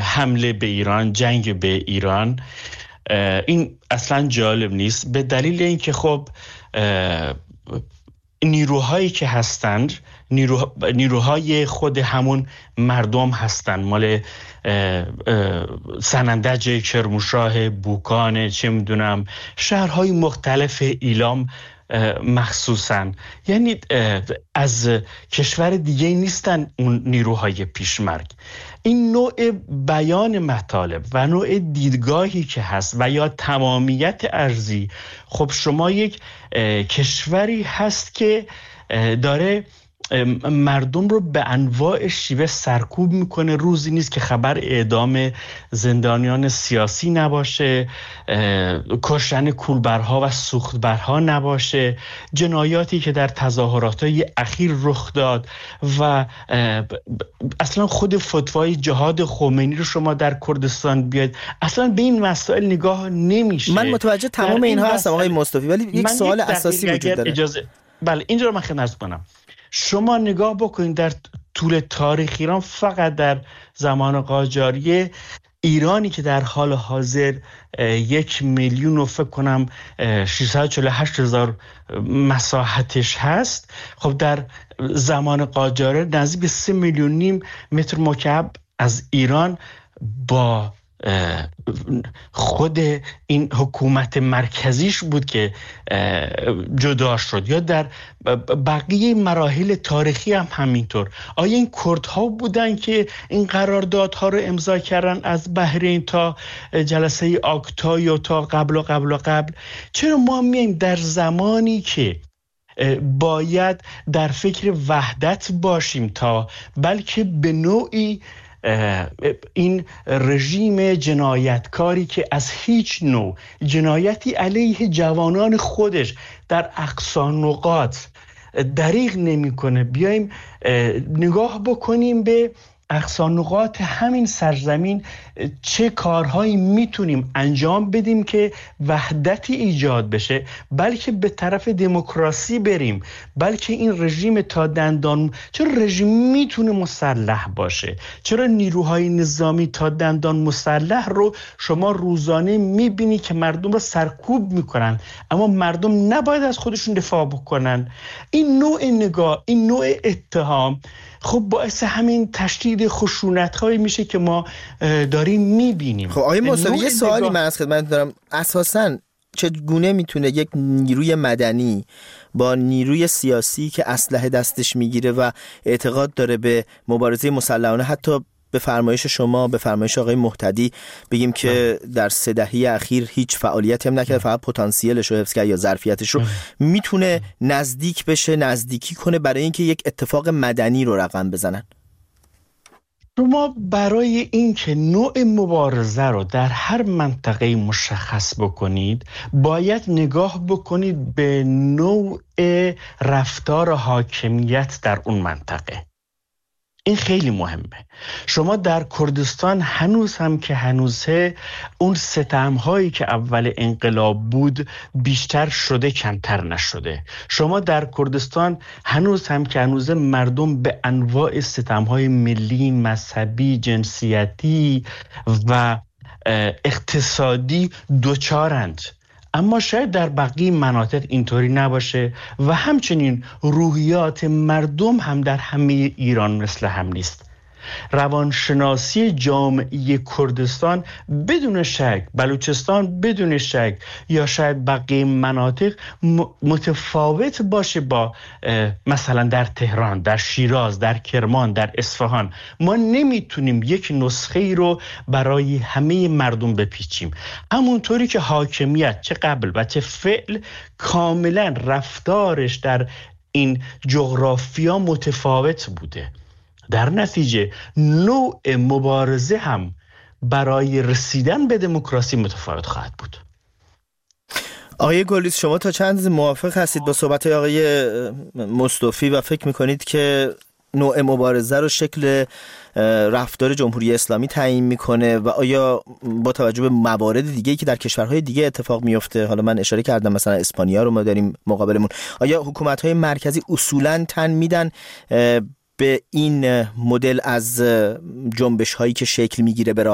حمله به ایران، جنگ به ایران، این اصلا جالب نیست، به دلیل اینکه خب نیروهایی که هستند نیروهای خود همون مردم هستند، مال سنندج، کرمانشاه، بوکان، چه میدونم شهرهای مختلف ایلام مخصوصا، یعنی از کشور دیگه نیستن اون نیروهای پیشمرگ. این نوع بیان مطالب و نوع دیدگاهی که هست و یا تمامیت ارضی، خب شما یک کشوری هست که داره مردم رو به انواع شیوه سرکوب میکنه. روزی نیست که خبر اعدام زندانیان سیاسی نباشه، کشتن کولبرها و سوختبرها نباشه، جنایاتی که در تظاهرات‌های اخیر رخ داد و اصلا خود فتوای جهاد خمینی رو شما در کردستان بیاید، اصلا به این مسائل نگاه نمیشه. من متوجه تمام اینها هستم آقای مصطفی، ولی یک سوال اساسی وجود داره. بله، اینجا رو من خدمت کنم. شما نگاه بکنید در طول تاریخ ایران، فقط در زمان قاجاریه، ایرانی که در حال حاضر 1,000,000 و فکر کنم 648,000 مساحتش هست، خب در زمان قاجاریه نزدیک 3,5 میلیون متر مکعب از ایران با خود این حکومت مرکزیش بود که جدا شد، یا در بقیه مراحل تاریخی هم همینطور. آیا این کردها بودن که این قراردادها رو امضا کردن از بحرین تا جلسه آکتا یا تا قبل؟ چرا ما میایم در زمانی که باید در فکر وحدت باشیم تا بلکه به نوعی این رژیم جنایتکاری که از هیچ نوع جنایتی علیه جوانان خودش در اقصی نقاط دریغ نمی‌کنه، بیایم نگاه بکنیم به اقصی نقاط همین سرزمین چه کارهایی میتونیم انجام بدیم که وحدتی ایجاد بشه، بلکه به طرف دموکراسی بریم، بلکه این رژیم تا دندان، چرا رژیم میتونه مسلح باشه، چرا نیروهای نظامی تا دندان مسلح رو شما روزانه میبینی که مردم رو سرکوب میکنن، اما مردم نباید از خودشون دفاع بکنن. این نوع نگاه، این نوع اتهام خب باعث همین تشدید خشونت‌هایی میشه که ما داریم میبینیم. خب آقای مصطفی، یه سوالی من از خدمت دارم. اساساً چگونه میتونه یک نیروی مدنی با نیروی سیاسی که اسلحه دستش میگیره و اعتقاد داره به مبارزه مسلحانه، حتی به فرمایش شما، به فرمایش آقای مهتدی، بگیم که در 3 دهه اخیر هیچ فعالیتی هم نکرده، فقط پتانسیلش رو حفظ کرد یا ظرفیتش رو، میتونه نزدیک بشه، نزدیکی کنه برای اینکه یک اتفاق مدنی رو رقم بزنن؟ شما برای اینکه نوع مبارزه رو در هر منطقه مشخص بکنید، باید نگاه بکنید به نوع رفتار حاکمیت در اون منطقه. این خیلی مهمه. شما در کردستان هنوز هم که هنوزه، اون ستم‌هایی که اول انقلاب بود بیشتر شده، کمتر نشده. شما در کردستان هنوز هم که هنوزه مردم به انواع ستم‌های ملی، مذهبی، جنسیتی و اقتصادی دوچارند، اما شاید در بقیه مناطق اینطوری نباشه و همچنین روحیات مردم هم در همه ایران مثل هم نیست. روانشناسی جامعه کردستان بدون شک، بلوچستان بدون شک، یا شاید بقیه مناطق متفاوت باشه با مثلا در تهران، در شیراز، در کرمان، در اصفهان. ما نمیتونیم یک نسخه ای رو برای همه مردم بپیچیم. همونطوری که حاکمیت چه قبل و چه فعل کاملا رفتارش در این جغرافیا متفاوت بوده، در نتیجه نوع مبارزه هم برای رسیدن به دموکراسی متفاوت خواهد بود. آقای گلیس، شما تا چند موافق هستید با صحبت آقای مصطفی و فکر میکنید که نوع مبارزه رو شکل رفتار جمهوری اسلامی تعیین میکنه و آیا با توجه به موارد دیگه‌ای که در کشورهای دیگه اتفاق میفته، حالا من اشاره کردم مثلا اسپانیا رو ما داریم مقابلمون، آیا حکومت‌های مرکزی اصولاً تن میدن به این مدل از جنبش هایی که شکل میگیره به